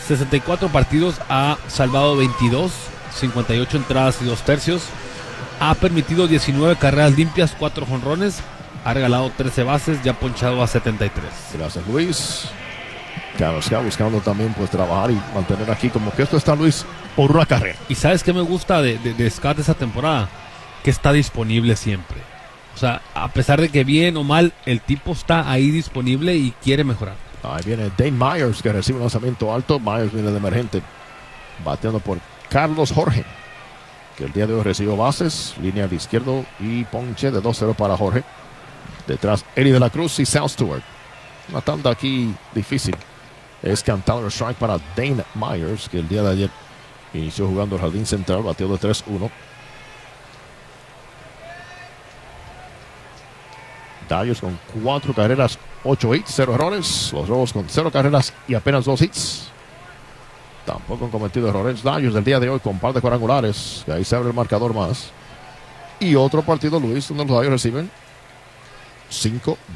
64 partidos, ha salvado 22, 58 entradas y 2 tercios. Ha permitido 19 carreras limpias, 4 jonrones. Ha regalado 13 bases, ya ha ponchado a 73. Gracias, Luis. Claro, está buscando también pues trabajar y mantener aquí como que esto está, Luis, por una carrera. ¿Y sabes qué me gusta de Scott esta temporada? Que está disponible siempre. O sea, a pesar de que bien o mal, el tipo está ahí disponible y quiere mejorar. Ahí viene Dane Myers, que recibe un lanzamiento alto. Myers viene de emergente, bateando por Carlos Jorge, que el día de hoy recibió bases, línea de izquierdo y ponche de 2-0 para Jorge. Detrás, Eddie de la Cruz y Sal Stewart. Una tanda aquí difícil. Es cantado strike para Dane Myers, que el día de ayer inició jugando el jardín central, bateó de 3-1. Dodgers con 4 carreras, 8 hits, 0 errores. Los Rojos con 0 carreras y apenas 2 hits. Tampoco han cometido errores. Dodgers del día de hoy con par de cuadrangulares, que ahí se abre el marcador más. Y otro partido, Luis, donde los Dodgers reciben 5